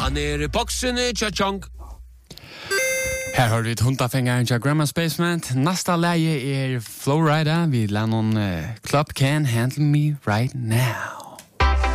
Han boksen Cha-Chong. Her har vi et hundafengeren til Grandma Spacement. Nasta leie Flowrider. Vi lander Club Can Handle Me Right Now.